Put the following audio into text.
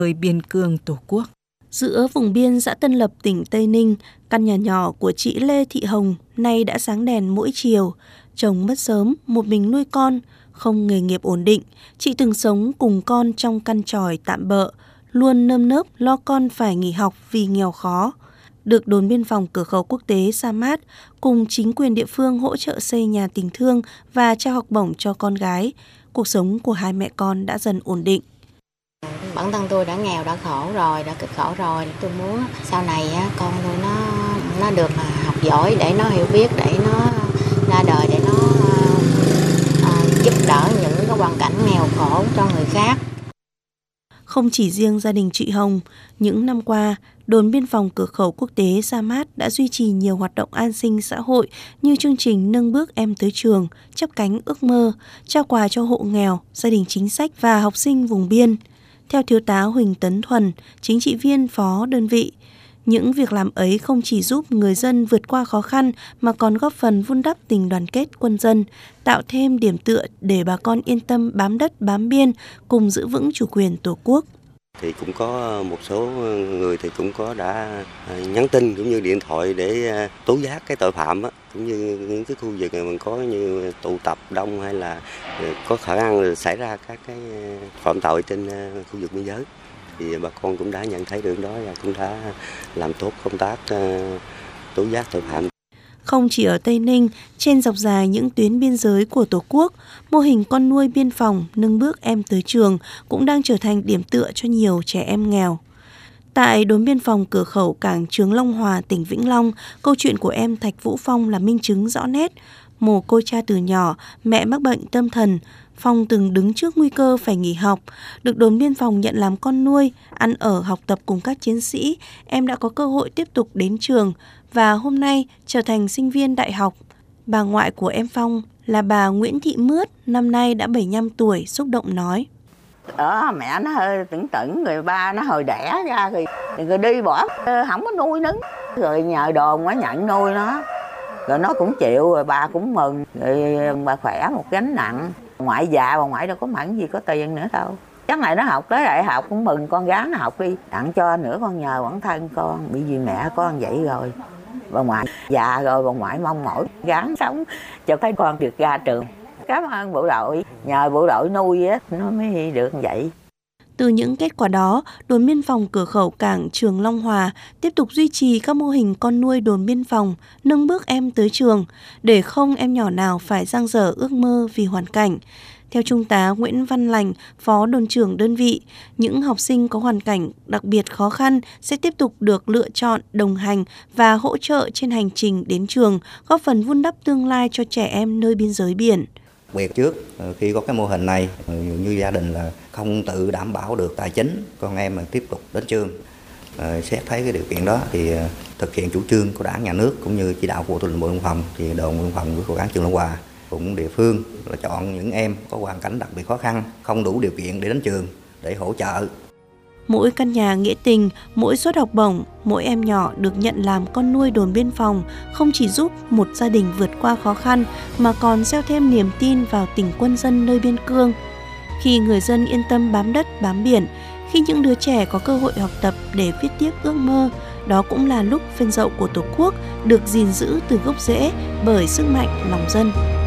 nơi biên cương Tổ quốc. Giữa vùng biên xã Tân Lập, tỉnh Tây Ninh, căn nhà nhỏ của chị Lê Thị Hồng nay đã sáng đèn mỗi chiều. Chồng mất sớm, một mình nuôi con, không nghề nghiệp ổn định. Chị từng sống cùng con trong căn chòi tạm bợ, luôn nơm nớp lo con phải nghỉ học vì nghèo khó. Được đồn biên phòng cửa khẩu quốc tế Sa Mát cùng chính quyền địa phương hỗ trợ xây nhà tình thương và trao học bổng cho con gái, cuộc sống của hai mẹ con đã dần ổn định. Bản thân tôi đã nghèo, đã khổ rồi, đã cực khổ rồi. Tôi muốn sau này con tôi nó được học giỏi để nó hiểu biết, để nó ra đời, để nó giúp đỡ những cái hoàn cảnh nghèo khổ cho người khác. Không chỉ riêng gia đình chị Hồng, những năm qua, đồn biên phòng cửa khẩu quốc tế Sa Mát đã duy trì nhiều hoạt động an sinh xã hội như chương trình nâng bước em tới trường, chắp cánh ước mơ, trao quà cho hộ nghèo, gia đình chính sách và học sinh vùng biên. Theo Thiếu tá Huỳnh Tấn Thuần, chính trị viên phó đơn vị, những việc làm ấy không chỉ giúp người dân vượt qua khó khăn mà còn góp phần vun đắp tình đoàn kết quân dân, tạo thêm điểm tựa để bà con yên tâm bám đất bám biên cùng giữ vững chủ quyền Tổ quốc. Thì cũng có một số người thì cũng có đã nhắn tin cũng như điện thoại để tố giác cái tội phạm cũng như những cái khu vực mình có như tụ tập đông hay là có khả năng xảy ra các cái phạm tội trên khu vực biên giới. Thì bà con cũng đã nhận thấy được đó và cũng đã làm tốt công tác tố giác tội phạm. Không chỉ ở Tây Ninh, trên dọc dài những tuyến biên giới của Tổ quốc, mô hình con nuôi biên phòng nâng bước em tới trường cũng đang trở thành điểm tựa cho nhiều trẻ em nghèo. Tại đồn biên phòng cửa khẩu cảng Trường Long Hòa, tỉnh Vĩnh Long, câu chuyện của em Thạch Vũ Phong là minh chứng rõ nét. Mồ côi cha từ nhỏ, mẹ mắc bệnh tâm thần, Phong từng đứng trước nguy cơ phải nghỉ học. Được đồn biên phòng nhận làm con nuôi, ăn ở học tập cùng các chiến sĩ, em đã có cơ hội tiếp tục đến trường và hôm nay trở thành sinh viên đại học. Bà ngoại của em Phong là bà Nguyễn Thị Mướt, năm nay đã 75 tuổi, xúc động nói. Mẹ nó hơi tửng rồi ba nó hồi đẻ ra rồi đi bỏ, không có nuôi nấng. Rồi nhờ đồn nó nhận nuôi nó, rồi nó cũng chịu, rồi bà cũng mừng, rồi bà khỏe một gánh nặng. Ngoại già, bà ngoại đâu có mẫn gì có tiền nữa đâu. Chắc này nó học tới đại học cũng mừng con gái nó học đi. Đặng cho nữa con nhờ bản thân con, bởi vì mẹ con vậy rồi. Bà ngoại già rồi, bà ngoại mong mỏi gắng sống cho thấy con được ra trường. Cảm ơn bộ đội, nhờ bộ đội nuôi á, nó mới được vậy. Từ những kết quả đó, đồn biên phòng cửa khẩu cảng Trường Long Hòa tiếp tục duy trì các mô hình con nuôi đồn biên phòng, nâng bước em tới trường, để không em nhỏ nào phải dang dở ước mơ vì hoàn cảnh. Theo Trung tá Nguyễn Văn Lành, Phó đồn trưởng đơn vị, những học sinh có hoàn cảnh đặc biệt khó khăn sẽ tiếp tục được lựa chọn, đồng hành và hỗ trợ trên hành trình đến trường, góp phần vun đắp tương lai cho trẻ em nơi biên giới biển. Việc trước khi có cái mô hình này, như gia đình là không tự đảm bảo được tài chính, con em mà tiếp tục đến trường. Xét thấy cái điều kiện đó thì thực hiện chủ trương của Đảng, Nhà nước cũng như chỉ đạo của Tư lệnh Bộ Đội Biên phòng, thì đồn biên phòng của cảng Trường Long Hòa cũng địa phương là chọn những em có hoàn cảnh đặc biệt khó khăn, không đủ điều kiện để đến trường để hỗ trợ. Mỗi căn nhà nghĩa tình, mỗi suất học bổng, mỗi em nhỏ được nhận làm con nuôi đồn biên phòng không chỉ giúp một gia đình vượt qua khó khăn mà còn gieo thêm niềm tin vào tình quân dân nơi biên cương. Khi người dân yên tâm bám đất, bám biển, khi những đứa trẻ có cơ hội học tập để viết tiếp ước mơ, đó cũng là lúc phên dậu của Tổ quốc được gìn giữ từ gốc rễ bởi sức mạnh lòng dân.